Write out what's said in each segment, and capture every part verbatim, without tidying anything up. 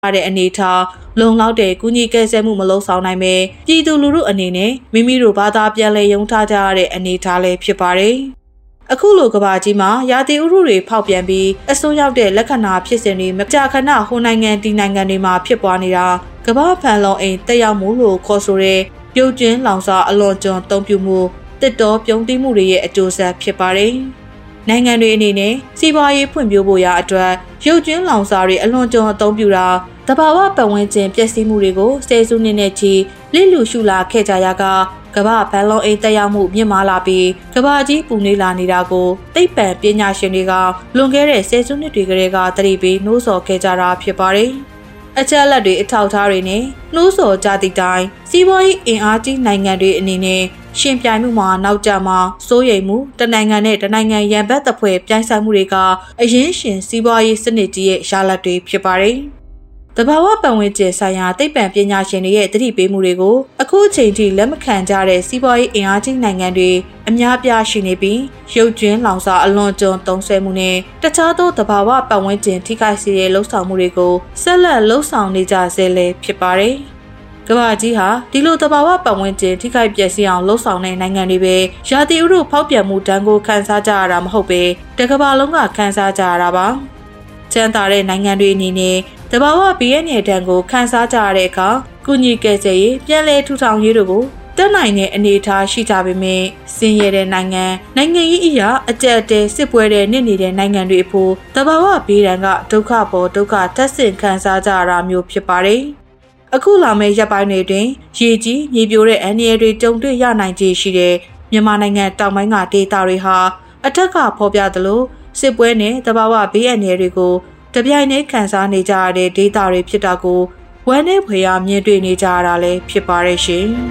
တဲ့အနေထားလုံလောက်တဲ့ကုညီကဲဆဲမှုမလုံးဆောင်နိုင်ပဲပြည်သူလူထုအနေနဲ့မိမိတို့ဘာသာပြန်လည်ယုံထားကြရတဲ့အနေထားလည်းဖြစ်ပါတယ်။အခုလိုကဘာကြီးမှာရာသီဥတုတွေဖောက်ပြန်ပြီးအစွန်းရောက်တဲ့လက္ခဏာဖြစ်စဉ်တွေမကြာခဏဟိုနိုင်ငံဒီနိုင်ငံတွေမှာဖြစ်ပွားနေတာကဘာဖန်လုံအိမ်တက်ရောက်မှုလို့ခေါ်ဆိုတဲ့ပြုတ်ကျင်းလောင်စာအလွန်ကျွံတုံ့ပြုမှုတစ်တော်ပြုံးတိမှုတွေရဲ့အကျိုးဆက်ဖြစ်ပါတယ်။နိုင်ငံတွေအနေနဲ့စီးပွားရေးဖွံ့ဖြိုးဖို့ရာအတွက်ရုပ်ကျွင်းလောင်စာတွေအလွန်ကျွံအသုံးပြုတာတဘာဝပတ်ဝန်းကျင်ပျက်စီးမှုတွေကိုဆယ်စုနှစ်နဲ့ချီလစ်လူရှုလာခဲ့ကြရကကမ္ဘာဘန်လုံးအိမ်တက်ရောက်မှုမြင့်မားလာပြီးကမ္ဘာကြီးပူနွေးလာနေတာကိုသိပ္ပံပညာရှင်တွေကလွန်ခဲ့တဲ့ဆယ်စုနှစ်တွေကတည်းကသတိပေးနှိုးဆော်ခဲ့ကြတာဖြစ်ပါတယ်။အချက်အလက်တွေအထောက်အထားတွေနဲ့နှိုးဆော်ကြသည့်တိုင်စီးပွားရေးအင်အားကြီးနိုင်ငံတွေအနေနဲ့ရှင်ပြိုင်မှုမှာနောက်ကျမှစိုးရိမ်မှုတနိုင်ငံနဲ့တနိုင်ငံရန်ဘက်တပ်ဖွဲ့ပြိုင်ဆိုင်မှုတွေကအရင်းရှင်စီးပွားရေးစနစ်ကြီးရဲ့ရလဒ်တွေဖြစ်ပါတယ်။တဘာဝပတ်ဝန်းကျင်ဆိုင်ရာသိပ္ပံပညာရှင်တွေရဲ့သတိပေးမှုတွေကိုအခုအချိန်ထိလက်မခံကြတဲ့စီးပွားရေးအင်အားကြီးနိုင်ငံတွေအများပြားရှိနေပြီးရုပ်ကျွင်းလောင်စာအလွန်ကျွံသုံးဆွဲမှုနဲ့တခြားသောတဘာဝပတ်ဝန်းကျင်ထိခိုက်စေတဲ့လှုပ်ဆောင်မှုတွေကိုဆက်လက်လှုပ်ဆောင်နေကြဆဲလည်းဖြစ်ပါတယ်။ကမ္ဘာကြီးဟာဒီလိုတဘာဝပတ်ဝန်းကျင်ထိခိုက်ပျက်စီးအောင်လှုပ်ဆောင်တဲ့နိုင်ငံတွေပဲရာသီဥတုဖောက်ပြန်မှုတန်းကိုခန်းစားကြရတာမဟုတ်ပဲတကမ္ဘာလုံးကခန်းစားကြရတာပါ။ချမ်းသာတဲ့နိုင်ငံတွေအနေနဲ့တဘာဝဘေးအန္တရာယ်တန်းကိုခန်းစားကြရတဲ့အခါကုညီကယ်ဆယ်ရေးပြန်လည်ထူထောင်ရေးတို့ကိုတက်နိုင်တဲ့အနေအထားရှိကြပေမဲ့စင်ရတဲ့နိုင်ငံနိုင်ငံရေးအရာအကြက်အတဲစစ်ပွဲတဲ့နစ်နေတဲ့နိုင်ငံတွေအဖို့တဘာဝဘေးဒဏ်ကဒုက္ခပေါ်ဒုက္ခထပ်ဆင့်ခံစားကြရတာမျိုးဖြစ်ပါတယ်။အခုလာမယ့်ရက်ပိုင်းတွေတွင်ရေကြီးမြေပြိုတဲ့အန္တရာယ်တွေကြုံတွေ့ရနိုင်ခြေရှိတဲ့မြန်မာနိုင်ငံတောင်ပိုင်းကဒေသတွေဟာအထက်ကဖော်ပြသလိုစစ်ပွဲနဲ့တဘာဝဘေးအန္တရာယ်တွေကိုတပြိုင်တည်းခံစားနေကြရတဲ့ဒေသတွေဖြစ်တာကိုဝမ်းနည်းဖွယ်ရာမြင်တွေ့နေကြရတာလည်းဖြစ်ပါရဲ့ရှင်။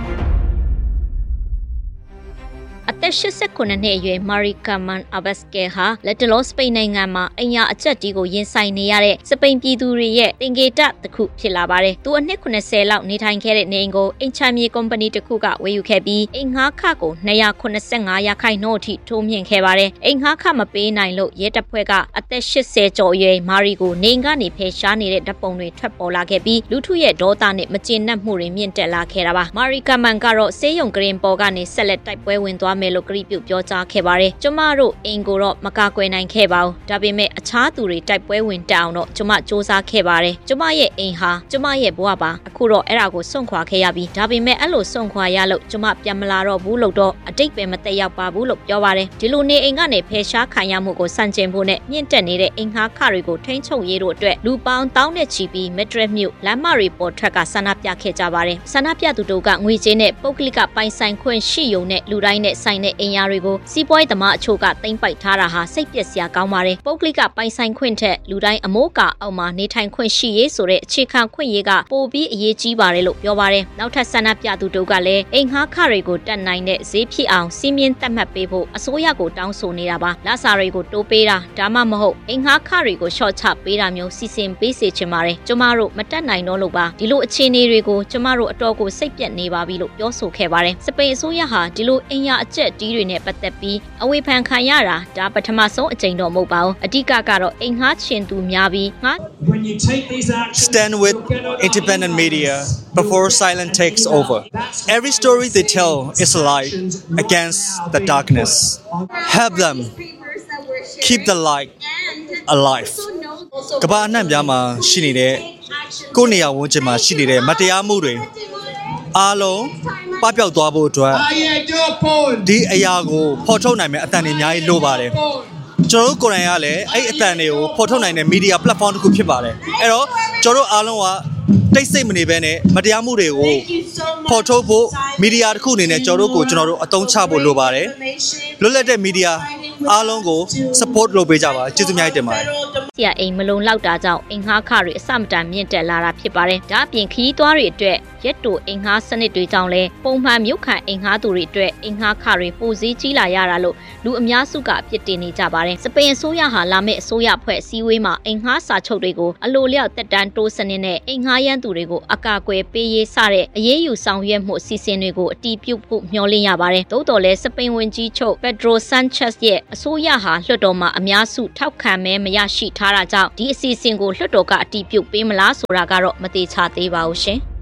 အသက်၈၉နှစ်အရွယ်မာရီကာမန်အဘတ်စကဲဟာလက်တလောစပိန်နိုင်ငံမှာအင်ယာအကျက်တီးကိုရင်ဆိုင်နေရတဲ့စပိန်ပြည်သူတွေရဲ့တင်ကေတတစ်ခုဖြစ်လာပါတယ်။သူအနှစ်၉၀လောက်နေထိုင်ခဲ့တဲ့နေအိမ်ကိုအိမ်ချမ်းမြေကုမ္ပဏီတစ်ခုကဝယ်ယူခဲ့ပြီးအိမ်ငှားခကို၂၇၅ရာခိုင်နှုန်းအထိထိုးမြင့်ခဲ့ပါတယ်။အိမ်ငှားခမပေးနိုင်လို့ရဲတပ်ဖွဲ့ကအသက်၈၀ကျော်အရွယ်မာရီကိုနေအိမ်ကနေဖယ်ရှားနေတဲ့ဓာတ်ပုံတွေထွက်ပေါ်လာခဲ့ပြီးလူထုရဲ့ဒေါသနဲ့မကျေနပ်မှုတွေမြင့်တက်လာခဲ့တာပါ။မာရီကာမန်ကတော့ဆေးရုံကရင်ပေါ်ကနေဆက်လက်တိုက်ပွဲဝင်သွားမယ်လို့ကတိပြုပြောကြားခဲ့ပါတယ်။ကျမတို့အိမ်ကိုတော့မကာကွယ်နိုင်ခဲ့ပါဘူး။ဒါပေမဲ့အခြားသူတွေတိုက်ပွဲဝင်တက်အောင်တော့ကျမစူးစမ်းခဲ့ပါတယ်။ကျမရဲ့အိမ်ဟာကျမရဲ့ဘဝပါ။အခုတော့အဲ့ဒါကိုစွန့်ခွာခဲ့ရပြီ။ဒါပေမဲ့အဲ့လိုစွန့်ခွာရလို့ကျမပြန်မလာတော့ဘူးလို့တော့အတိတ်ပဲမသက်ရောက်ပါဘူးလို့ပြောပါတယ်။ဒီလိုနေအိမ်ကနေဖယ်ရှားခံရမှုကိုစန့်ကျင်ဖို့နဲ့မြင့်တက်နေတဲ့အိမ်ငှားခတွေကိုထိန်းချုပ်ရေးတို့အတွက်လူပေါင်းတောင်းနဲ့ချီပြီးမက်ဒရစ်မြို့လမ်းမတွေပေါ်ထွက်ကဆန္ဒပြခဲ့ကြပါတယ်။ဆန္ဒပြသူတို့ကငွေကြေးနဲ့ပုဂ္ဂလိကပိုင်ဆိုင်ခွင့်ရှိုံနဲ့လူတိုင်းနဲ့ဆိုင်တဲ့အိမ်ယာတွေကိုစီးပွားရေးသမားအချို့ကသိမ်းပိုက်ထားတာဟာစိတ်ပျက်စရာကောင်းပါတယ်ပုဂ္ဂလိကပိုင်ဆိုင်ခွင့်ထက်လူတိုင်းအမိုးကာအောက်မှာနေထိုင်ခွင့်ရှိရေးဆိုတဲ့အခြေခံခွင့်ရေးကပိုပြီးအရေးကြီးပါတယ်လို့ပြောပါတယ်နောက်ထပ်ဆန္ဒပြသူတို့ကလည်းအိမ်ငှားခတွေကိုတက်နိုင်တဲ့ဈေးဖြစ်အောင်စီးမြင့်သတ်မှတ်ပေးဖို့အစိုးရကိုတောင်းဆိုနေတာပါလစာတွေကိုတိုးပေးတာဒါမှမဟုတ်အိမ်ငှားခတွေကိုရှော့ချပေးတာမျိုးစီစဉ်ပေးစေချင်ပါတယ်ကျမတို့မတက်နိုင်တော့လို့ပါဒီလိုအခြေအနေတွေကိုကျမတို့အတော်ကိုစိတ်ပြက်နေပါပြီလို့ပြောဆိုခဲ့ပါတယ်စပိန်အစိုးရဟာဒီလိုအိမ်ယာအကျက်တီးတွေနဲ့ပတ်သက်ပြီးအဝေဖန်ခံရတာဒါပထမဆုံးအကြိမ်တော့မဟုတ်ပါဘူးအဓိကကတော့အိမ်ငှားချင်သူများပြီးငှား Stand with independent media before silence takes over. Every story they tell is a light against the darkness. Help them keep the light alive. ကမ္ဘာအနှံ့ပြားမှာရှိနေတဲ့ကိုယ့်နေရာဝန်းကျင်မှာရှိနေတဲ့မတရားမှုတွေအားလုံးပပျောက်သွားဖို့အတွက်ဒီအရာကိုဖော်ထုတ်နိုင်မယ့်အတန်တွေအများကြီးလိုပါတယ်ကျွန်တော်တို့ကိုယ်တိုင်ကလည်းအဲ့အတန်တွေကိုဖော်ထုတ်နိုင်တဲ့ media platform တစ်ခုဖြစ်ပါတယ်အဲ့တော့ကျွန်တော်တို့အားလုံးကတိတ်ဆိတ်မနေဘဲနဲ့မတရားမှုတွေကိုဖော်ထုတ်ဖို့ media တစ်ခုအနေနဲ့ကျွန်တော်တို့ကိုကျွန်တော်တို့အသုံးချဖို့လိုပါတယ်လွတ်လပ်တဲ့ media အားလုံးကို support လုပ်ပေးကြပါကျေးဇူးအများကြီးတင်ပါတယ်ဆရာအိမ်မလုံလောက်တာကြောင့်အိမ်ငှားခတွေအစမတန်မြင့်တက်လာတာဖြစ်ပါတယ်ဒါအပြင်ခီးသွားတွေအတွက်ရက်တိုအိမ်ငှားစနစ်တွေကြောင့်လဲပုံမှန်မြို့ခံအိမ်ငှားသူတွေအတွက်အိမ်ငှားခတွေပိုစည်းကြီးလာရတာလို့လူအများစုကအပြစ်တင်နေကြပါတယ်စပိန်အစိုးရဟာလာမယ့်အစိုးရဖွဲ့စည်းဝေးမှာအိမ်ငှားစာချုပ်တွေကိုအလိုလျောက်တက်တန်းတိုးစနစ်နဲ့အိမ်ငှားရန်သူတွေကိုအကာအကွယ်ပေးရေးစတဲ့အရေးယူဆောင်ရွက်မှုအစီအစဉ်တွေကိုအတည်ပြုဖို့မျှော်လင့်ရပါတယ်သို့တော်လဲစပိန်ဝန်ကြီးချုပ်ပက်ဒရိုဆန်ချက်ရဲ့အစိုးရဟာလွှတ်တော်မှာအများစုထောက်ခံမဲမရရှိထားတာကြောင့်ဒီအစီအစဉ်ကိုလွှတ်တော်ကအတည်ပြုပေးမလားဆိုတာကတော့မသေးချသေးပါဘူးရှင်။